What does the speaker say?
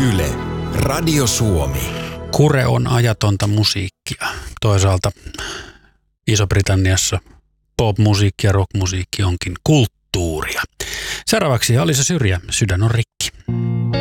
Yle, Radio Suomi. Kure on ajatonta musiikkia. Toisaalta Iso-Britanniassa pop-musiikki ja rock-musiikki onkin kulttuuria. Seuraavaksi Alisa Syrjä, Sydän on rikki.